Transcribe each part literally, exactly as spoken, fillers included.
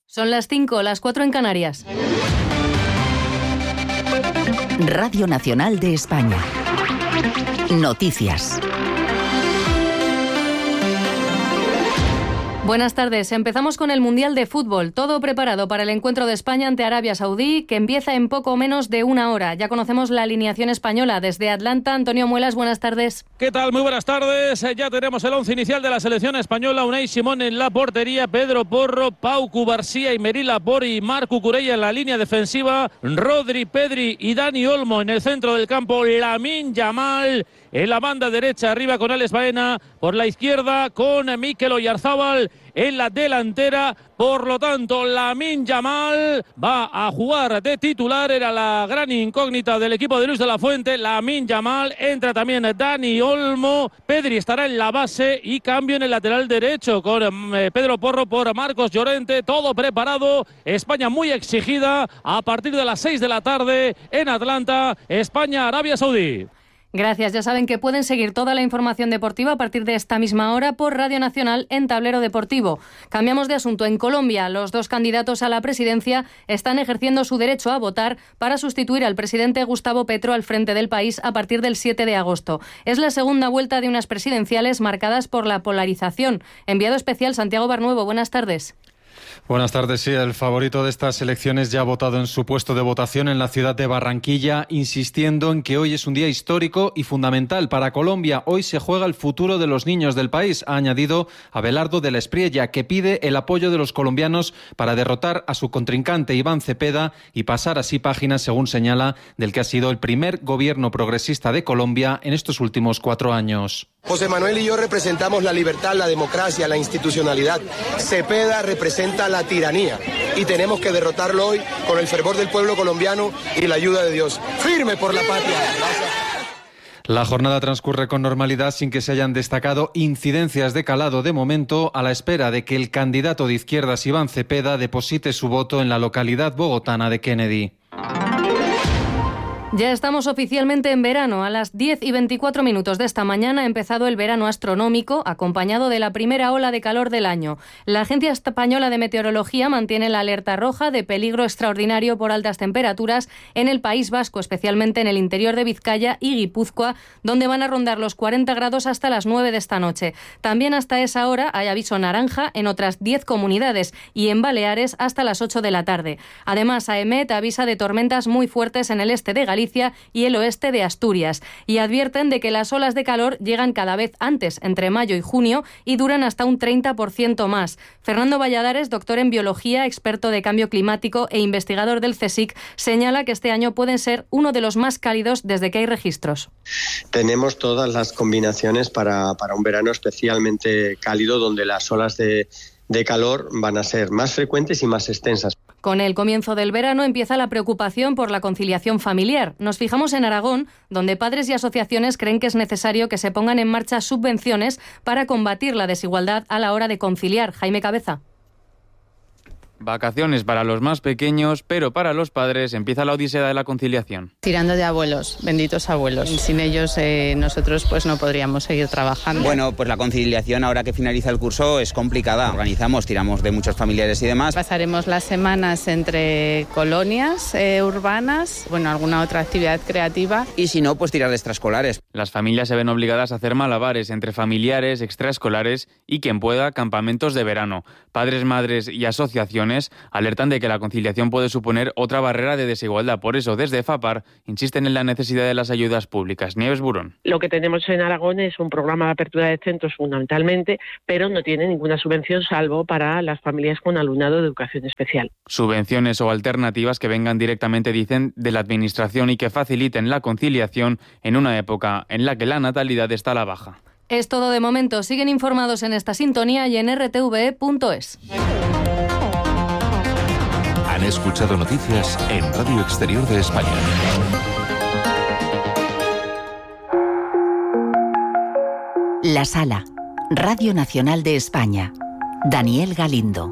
Son las cinco, las cuatro en Canarias. Radio Nacional de España. Noticias. Buenas tardes. Empezamos con el Mundial de Fútbol. Todo preparado para el encuentro de España ante Arabia Saudí, que empieza en poco menos de una hora. Ya conocemos la alineación española. Desde Atlanta, Antonio Muelas, buenas tardes. ¿Qué tal? Muy buenas tardes. Ya tenemos el once inicial de la selección española. Unai Simón en la portería, Pedro Porro, Pau Cubarsí, Aymeri Laporte y Marc Cucurella en la línea defensiva. Rodri, Pedri y Dani Olmo en el centro del campo. Lamine Yamal en la banda derecha, arriba con Alex Baena. Por la izquierda con Mikel Oyarzábal en la delantera. Por lo tanto, Lamine Yamal va a jugar de titular. Era la gran incógnita del equipo de Luis de la Fuente. Lamine Yamal, entra también Dani Olmo. Pedri estará en la base y cambio en el lateral derecho con eh, Pedro Porro por Marcos Llorente. Todo preparado. España muy exigida a partir de las seis de la tarde en Atlanta. España, Arabia Saudí. Gracias. Ya saben que pueden seguir toda la información deportiva a partir de esta misma hora por Radio Nacional en Tablero Deportivo. Cambiamos de asunto. En Colombia, los dos candidatos a la presidencia están ejerciendo su derecho a votar para sustituir al presidente Gustavo Petro al frente del país a partir del siete de agosto. Es la segunda vuelta de unas presidenciales marcadas por la polarización. Enviado especial Santiago Barnuevo, buenas tardes. Buenas tardes. Sí, el favorito de estas elecciones ya ha votado en su puesto de votación en la ciudad de Barranquilla, insistiendo en que hoy es un día histórico y fundamental para Colombia. Hoy se juega el futuro de los niños del país, ha añadido Abelardo de la Espriella, que pide el apoyo de los colombianos para derrotar a su contrincante Iván Cepeda y pasar así páginas, según señala, del que ha sido el primer gobierno progresista de Colombia en estos últimos cuatro años. José Manuel y yo representamos la libertad, la democracia, la institucionalidad. Cepeda representa la tiranía y tenemos que derrotarlo hoy con el fervor del pueblo colombiano y la ayuda de Dios. ¡Firme por la patria! Gracias. La jornada transcurre con normalidad sin que se hayan destacado incidencias de calado de momento, a la espera de que el candidato de izquierdas Iván Cepeda deposite su voto en la localidad bogotana de Kennedy. Ya estamos oficialmente en verano. A las diez y veinticuatro minutos de esta mañana ha empezado el verano astronómico, acompañado de la primera ola de calor del año. La Agencia Española de Meteorología mantiene la alerta roja de peligro extraordinario por altas temperaturas en el País Vasco, especialmente en el interior de Vizcaya y Guipúzcoa, donde van a rondar los cuarenta grados hasta las nueve de esta noche. También hasta esa hora hay aviso naranja en otras diez comunidades y en Baleares hasta las ocho de la tarde. Además, AEMET avisa de tormentas muy fuertes en el este de Galicia y el oeste de Asturias, y advierten de que las olas de calor llegan cada vez antes, entre mayo y junio, y duran hasta un treinta por ciento más. Fernando Valladares, doctor en biología, experto de cambio climático e investigador del CSIC, señala que este año pueden ser uno de los más cálidos desde que hay registros. Tenemos todas las combinaciones para, para un verano especialmente cálido, donde las olas de de calor van a ser más frecuentes y más extensas. Con el comienzo del verano empieza la preocupación por la conciliación familiar. Nos fijamos en Aragón, donde padres y asociaciones creen que es necesario que se pongan en marcha subvenciones para combatir la desigualdad a la hora de conciliar. Jaime Cabeza. Vacaciones para los más pequeños, pero para los padres empieza la odisea de la conciliación. Tirando de abuelos, benditos abuelos. Sin ellos eh, nosotros pues no podríamos seguir trabajando. Bueno, pues la conciliación ahora que finaliza el curso es complicada. Organizamos, tiramos de muchos familiares y demás. Pasaremos las semanas entre colonias eh, urbanas, bueno, alguna otra actividad creativa. Y si no, pues tirar de extraescolares. Las familias se ven obligadas a hacer malabares entre familiares, extraescolares y quien pueda, campamentos de verano. Padres, madres y asociaciones alertan de que la conciliación puede suponer otra barrera de desigualdad. Por eso, desde FAPAR, insisten en la necesidad de las ayudas públicas. Nieves Burón. Lo que tenemos en Aragón es un programa de apertura de centros fundamentalmente, pero no tiene ninguna subvención salvo para las familias con alumnado de educación especial. Subvenciones o alternativas que vengan directamente, dicen, de la Administración y que faciliten la conciliación en una época en la que la natalidad está a la baja. Es todo de momento. Siguen informados en esta sintonía y en r t v e punto es. Han escuchado noticias en Radio Exterior de España. La Sala, Radio Nacional de España. Daniel Galindo.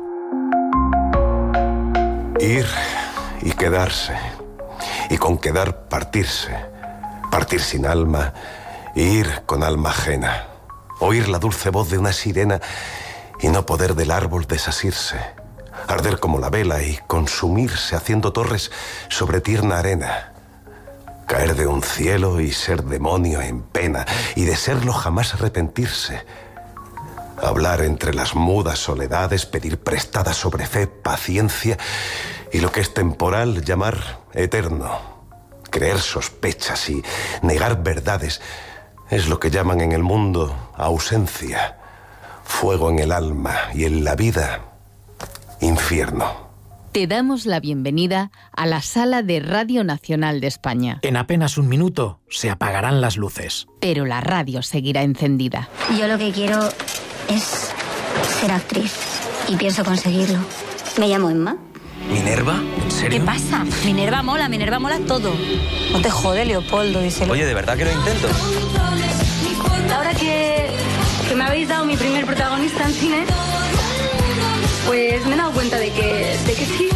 Ir y quedarse. Y con quedar partirse. Partir sin alma. Ir con alma ajena. Oír la dulce voz de una sirena y no poder del árbol desasirse. arder como la vela y consumirse haciendo torres sobre tierna arena. Caer de un cielo y ser demonio en pena, y de serlo jamás arrepentirse. Hablar entre las mudas soledades, pedir prestada sobre fe, paciencia, y lo que es temporal llamar eterno. Creer sospechas y negar verdades es lo que llaman en el mundo ausencia. Fuego en el alma y en la vida, infierno. Te damos la bienvenida a la sala de Radio Nacional de España. En apenas un minuto se apagarán las luces. Pero la radio seguirá encendida. Yo lo que quiero es ser actriz y pienso conseguirlo. Me llamo Emma. ¿Minerva? ¿En serio? ¿Qué pasa? Minerva mola, Minerva mola todo. No te jode, Leopoldo, díselo. Oye, ¿de verdad que lo intento? Ahora que, que me habéis dado mi primer protagonista en cine, pues me he dado cuenta de que, de que sí.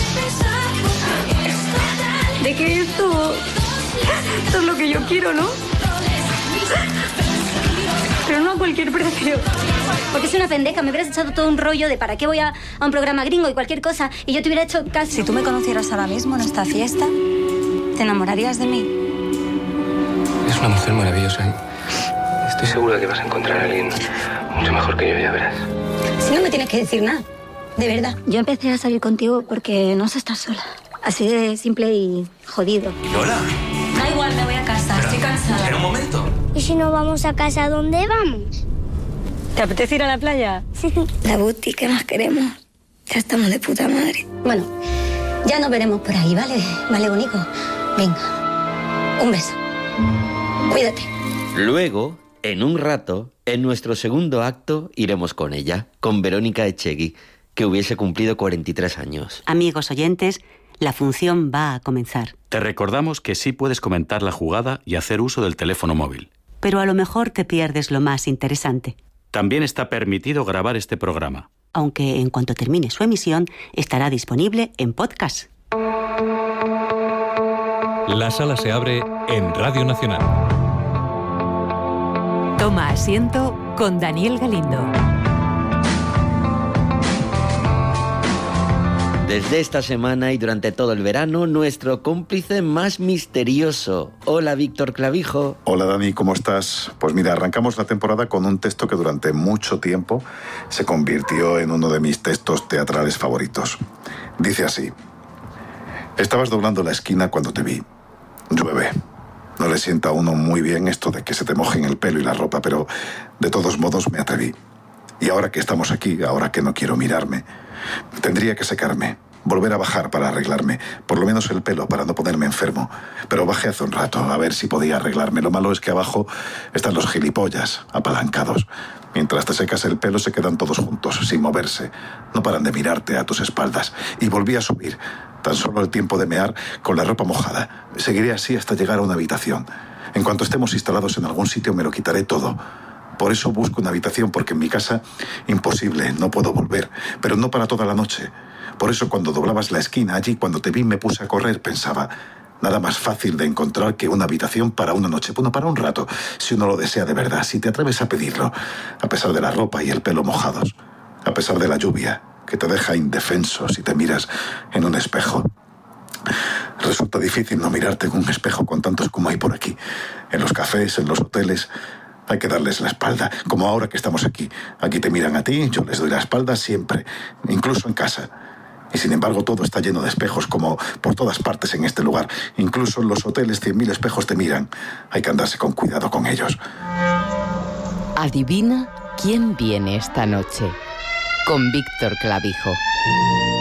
De que esto, esto es lo que yo quiero, ¿no? Pero no a cualquier precio. Porque soy una pendeja, me hubieras echado todo un rollo de para qué voy a, a un programa gringo y cualquier cosa, y yo te hubiera hecho caso. Si tú me conocieras ahora mismo en esta fiesta, ¿te enamorarías de mí? Es una mujer maravillosa. Estoy seguro de que vas a encontrar a alguien mucho mejor que yo, ya verás. Si no me tienes que decir nada, de verdad. Yo empecé a salir contigo porque no sé estar sola. Así de simple y jodido. ¿Lola? Da igual, me voy a casa, estoy cansada. Espera un momento. ¿Y si no vamos a casa, dónde vamos? ¿Te apetece ir a la playa? La Buti, ¿qué más queremos? Ya estamos de puta madre. Bueno, ya nos veremos por ahí, ¿vale? Vale, bonito. Venga, un beso. Cuídate. Luego, en un rato, en nuestro segundo acto, iremos con ella, con Verónica Echegui, que hubiese cumplido cuarenta y tres años. Amigos oyentes, la función va a comenzar. Te recordamos que sí puedes comentar la jugada y hacer uso del teléfono móvil. Pero a lo mejor te pierdes lo más interesante. También está permitido grabar este programa. Aunque en cuanto termine su emisión, estará disponible en podcast. La sala se abre en Radio Nacional. Toma asiento con Daniel Galindo. Desde esta semana y durante todo el verano, nuestro cómplice más misterioso. Hola, Víctor Clavijo. Hola, Dani, ¿cómo estás? Pues mira, arrancamos la temporada con un texto que durante mucho tiempo se convirtió en uno de mis textos teatrales favoritos. Dice así: estabas doblando la esquina cuando te vi. Llueve. No le sienta a uno muy bien esto de que se te mojen el pelo y la ropa, pero de todos modos me atreví. Y ahora que estamos aquí, ahora que no quiero mirarme, tendría que secarme, volver a bajar para arreglarme, por lo menos el pelo, para no ponerme enfermo. Pero bajé hace un rato, a ver si podía arreglarme. Lo malo es que abajo están los gilipollas, apalancados. Mientras te secas el pelo se quedan todos juntos, sin moverse. No paran de mirarte a tus espaldas. Y volví a subir, tan solo el tiempo de mear, con la ropa mojada. Seguiré así hasta llegar a una habitación. En cuanto estemos instalados en algún sitio me lo quitaré todo. Por eso busco una habitación, porque en mi casa, imposible, no puedo volver. Pero no para toda la noche. Por eso cuando doblabas la esquina allí, cuando te vi me puse a correr, pensaba, nada más fácil de encontrar que una habitación para una noche. Bueno, para un rato, si uno lo desea de verdad, si te atreves a pedirlo, a pesar de la ropa y el pelo mojados, a pesar de la lluvia, que te deja indefenso si te miras en un espejo. Resulta difícil no mirarte en un espejo con tantos como hay por aquí. En los cafés, en los hoteles, hay que darles la espalda, como ahora que estamos aquí. Aquí te miran a ti, yo les doy la espalda siempre, incluso en casa. Y sin embargo todo está lleno de espejos, como por todas partes en este lugar. Incluso en los hoteles cien mil espejos te miran. Hay que andarse con cuidado con ellos. Adivina quién viene esta noche. Con Víctor Clavijo.